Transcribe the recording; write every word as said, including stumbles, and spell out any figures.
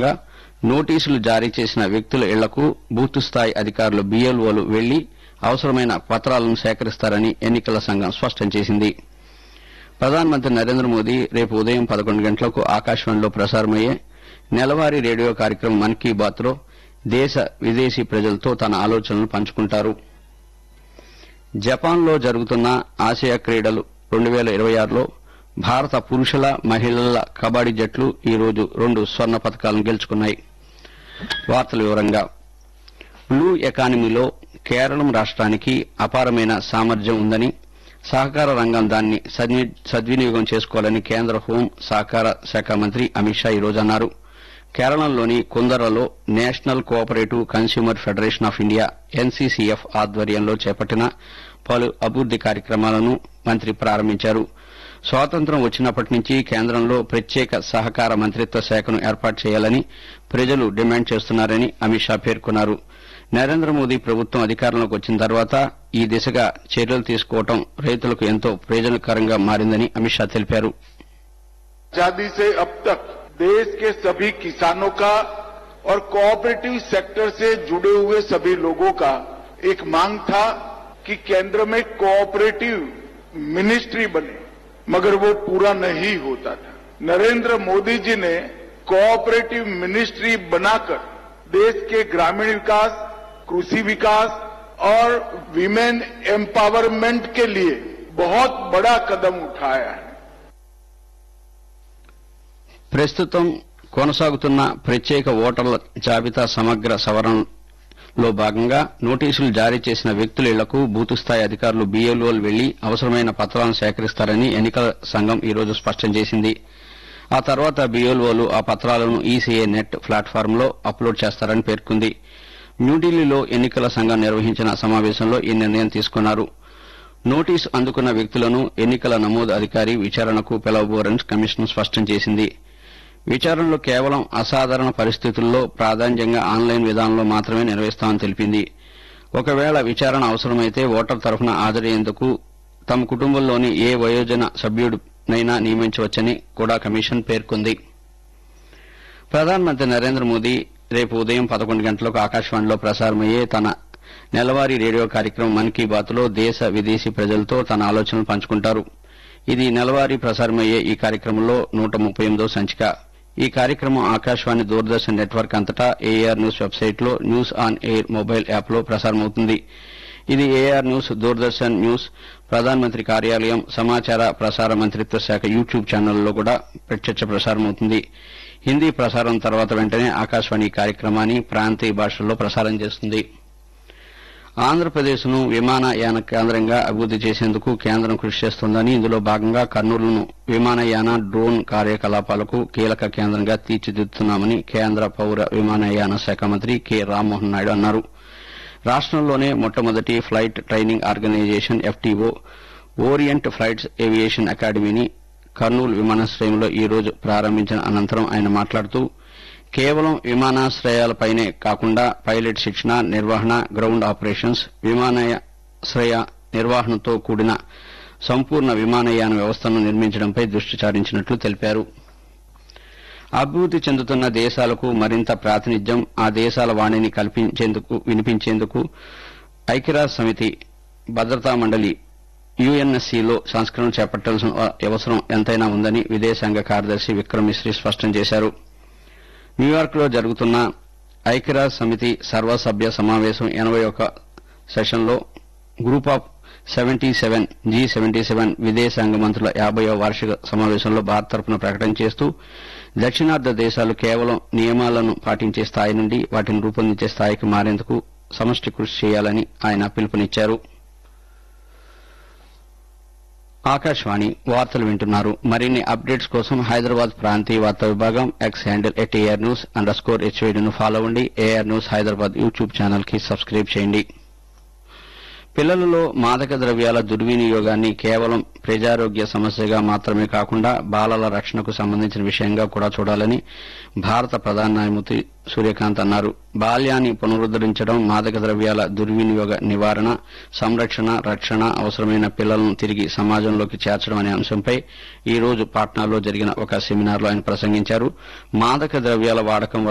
భాగంగా నోటీసులు జారీ చేసిన వ్యక్తుల ఇళ్లకు బూత్ స్థాయి అధికారులు బీఎల్ఓలు వెళ్లి అవసరమైన పత్రాలను సేకరిస్తారని ఎన్నికల సంఘం స్పష్టం చేసింది. ప్రధానమంత్రి నరేంద్ర మోదీ రేపు ఉదయం పదకొండు గంటలకు ఆకాశవాణిలో ప్రసారమయ్యే నెలవారీ రేడియో కార్యక్రమం మన్ కీ బాత్ లో దేశ విదేశీ ప్రజలతో తన ఆలోచనలు పంచుకుంటారు. జపాన్లో జరుగుతున్న ఆసియా క్రీడలు రెండు వేల ఇరవై ఆరులో భారత పురుషుల మహిళల కబడ్డీ జట్లు ఈ రోజు రెండు స్వర్ణ పతకాలను గెలుచుకున్నాయి. వార్తల వివరంగా బ్లూ ఎకానమీలో కేరళం రాష్ట్రానికి అపారమైన సామర్థ్యం ఉందని, సహకార రంగం దాన్ని సద్వినియోగం చేసుకోవాలని కేంద్ర హోం సహకార శాఖ మంత్రి అమిత్ షా ఈ రోజు అన్నారు. కేరళంలోని కుందరలో national cooperative consumer federation of India NCCF ఆధ్వర్యంలో చేపట్టిన పలు అభివృద్ది కార్యక్రమాలను మంత్రి ప్రారంభించారు. స్వాతంత్ర్యం వచ్చినప్పటి నుంచి కేంద్రంలో ప్రత్యేక సహకార మంత్రిత్వ శాఖను ఏర్పాటు చేయాలని ప్రజలు డిమాండ్ చేస్తున్నారని అమిత్ షా పేర్కొన్నారు. నరేంద్ర మోదీ ప్రభుత్వం అధికారంలోకి వచ్చిన తర్వాత ఈ దిశగా చర్యలు తీసుకోవడం రైతులకు ఎంతో ప్రయోజనకరంగా మారిందని అమిత్ షా తెలిపారు. देश के सभी किसानों का और कोऑपरेटिव सेक्टर से जुड़े हुए सभी लोगों का एक मांग था कि केंद्र में कोऑपरेटिव मिनिस्ट्री बने, मगर वो पूरा नहीं होता था. नरेंद्र मोदी जी ने कोऑपरेटिव मिनिस्ट्री बनाकर देश के ग्रामीण विकास, कृषि विकास और वीमेन एम्पावरमेंट के लिए बहुत बड़ा कदम उठाया है. ప్రస్తుతం కొనసాగుతున్న ప్రత్యేక ఓటర్ల జాబితా సమగ్ర సవరణలో భాగంగా నోటీసులు జారీ చేసిన వ్యక్తుల ఇళ్లకు బూత్ స్థాయి అధికారులు బీఎల్ఓలు వెళ్లి అవసరమైన పత్రాలను సేకరిస్తారని ఎన్నికల సంఘం ఈ రోజు స్పష్టం చేసింది. ఆ తర్వాత బీఎల్ఓలు ఆ పత్రాలను ఈసీఏ నెట్ ప్లాట్ఫారంలో అప్లోడ్ చేస్తారని పేర్కొంది. న్యూఢిల్లీలో ఎన్నికల సంఘం నిర్వహించిన సమావేశంలో ఈ నిర్ణయం తీసుకున్నారు. నోటీసు అందుకున్న వ్యక్తులను ఎన్నికల నమోదు అధికారి విచారణకు పిలవబోరని కమిషన్ స్పష్టం చేసింది. విచారణలో కేవలం అసాధారణ పరిస్థితుల్లో ప్రాధాన్యంగా ఆన్లైన్ విధానంలో మాత్రమే నిర్వహిస్తామని తెలిపింది. ఒకవేళ విచారణ అవసరమైతే ఓటర్ తరఫున హాజరయ్యేందుకు తమ కుటుంబంలోని ఏ వయోజన సభ్యుడినైనా నియమించవచ్చని కూడా కమిషన్ పేర్కొంది. ప్రధానమంత్రి నరేంద్ర మోదీ రేపు ఉదయం పదకొండు గంటలకు ఆకాశవాణిలో ప్రసారమయ్యే తన నెలవారీ రేడియో కార్యక్రమం మన్ కీ బాత్ లో దేశ విదేశీ ప్రజలతో తన ఆలోచనలు పంచుకుంటారు. ఇది నెలవారీ ప్రసారమయ్యే ఈ కార్యక్రమంలో నూట ముప్పై ఎనిమిదో సంచిక. ఈ కార్యక్రమం ఆకాశవాణి దూరదర్శన్ నెట్వర్క్ అంతటా ఏఆర్ న్యూస్ వెబ్సైట్లో న్యూస్ ఆన్ ఎయిర్ మొబైల్ యాప్లో ప్రసారమవుతుంది. ఇది ఏఆర్ న్యూస్, దూరదర్శన్ న్యూస్, ప్రధానమంత్రి కార్యాలయం, సమాచార ప్రసార మంత్రిత్వ శాఖ యూట్యూబ్ ఛానళ్లలో కూడా ప్రత్యక్ష ప్రసారమవుతుంది. హిందీ ప్రసారం తర్వాత వెంటనే ఆకాశవాణి ఈ కార్యక్రమాన్ని ప్రాంతీయ భాషల్లో ప్రసారం చేస్తుంది. ఆంధ్రప్రదేశ్ ను విమానయాన కేంద్రంగా అభివృద్ది చేసేందుకు కేంద్రం కృషి చేస్తోందని, ఇందులో భాగంగా కర్నూలును విమానయాన, డ్రోన్ కార్యకలాపాలకు కీలక కేంద్రంగా తీర్చిదిద్దుతున్నామని కేంద్ర పౌర విమానయాన శాఖ మంత్రి కె రామ్మోహన్ నాయుడు అన్నారు. రాష్టంలోనే మొట్టమొదటి flight training organisation FTO orient flights aviation అకాడమీని Kurnool విమానాశ్రయంలో ఈ రోజు ప్రారంభించిన అనంతరం ఆయన మాట్లాడుతూ, కేవలం విమానాశ్రయాలపైనే కాకుండా పైలట్ శిక్షణ, నిర్వహణ, గ్రౌండ్ ఆపరేషన్స్, విమానాశ్రయ నిర్వహణతో కూడిన సంపూర్ణ విమానయాన వ్యవస్థను నిర్మించడంపై దృష్టి సారించినట్లు తెలిపారు. అభివృద్ది చెందుతున్న దేశాలకు మరింత ప్రాతినిధ్యం, ఆ దేశాల వాణిని కల్పించేందుకు వినిపించేందుకు ఐక్యరాజ్య సమితి భద్రతా మండలి యుఎన్ఎస్సీలో సంస్కరణలు చేపట్టాల్సిన అవసరం ఎంతైనా ఉందని విదేశాంగ కార్యదర్శి విక్రమ్ మిశ్రీ స్పష్టం చేశారు. న్యూయార్క్ లో జరుగుతున్న ఐక్యరాజ్య సమితి సర్వసభ్య సమావేశం ఎనబై ఒక సెషన్లో group of seventy seven G seventy seven విదేశాంగ మంత్రుల యాభైవ వార్షిక సమావేశంలో భారత్ తరఫున ప్రకటన చేస్తూ, దక్షిణార్ధ దేశాలు కేవలం నియమాలను పాటించే స్థాయి నుండి వాటిని రూపొందించే స్థాయికి మారేందుకు సమష్టి కృషి చేయాలని ఆయన పిలుపునిచ్చారు. ఆకాశవాణి వార్తలు వింటున్నారు. మరిన్ని అప్డేట్స్ కోసం హైదరాబాద్ ప్రాంతీయ వార్తా విభాగం X handle at AR news under score హెచ్వైడీను follow అవ్వండి. AR news Hyderabad YouTube channel కి సబ్స్క్రైబ్ చేయండి. పిల్లలలో మాదక ద్రవ్యాల దుర్వినియోగాన్ని కేవలం ప్రజారోగ్య సమస్యగా మాత్రమే కాకుండా బాలల రక్షణకు సంబంధించిన విషయంగా కూడా చూడాలని భారత ప్రధాన న్యాయమూర్తి సూర్యకాంత్ అన్నారు. బాల్యాన్ని పునరుద్దరించడం, మాదక ద్రవ్యాల దుర్వినియోగ నివారణ, సంరక్షణ, రక్షణ, అవసరమైన పిల్లలను తిరిగి సమాజంలోకి చేర్చడం అనే అంశంపై ఈ రోజు పాట్నాలో జరిగిన ఒక సెమినార్లో ఆయన ప్రసంగించారు. మాదక ద్రవ్యాల వాడకం